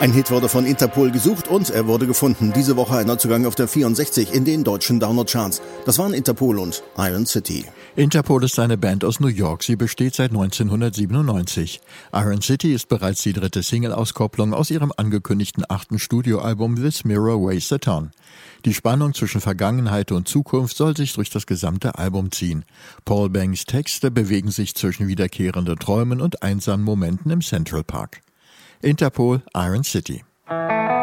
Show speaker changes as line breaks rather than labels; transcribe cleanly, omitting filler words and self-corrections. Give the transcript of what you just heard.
Ein Hit wurde von Interpol gesucht und er wurde gefunden. Diese Woche ein Neuzugang auf der 64 in den deutschen Download-Charts. Das waren Interpol und Iron City.
Interpol ist eine Band aus New York. Sie besteht seit 1997. Iron City ist bereits die 3. Single-Auskopplung aus ihrem angekündigten 8. Studioalbum This Mirror Weighs a Ton. Die Spannung zwischen Vergangenheit und Zukunft soll sich durch das gesamte Album ziehen. Paul Banks Texte bewegen sich zwischen wiederkehrenden Träumen und einsamen Momenten im Central Park. Interpol, Iron City.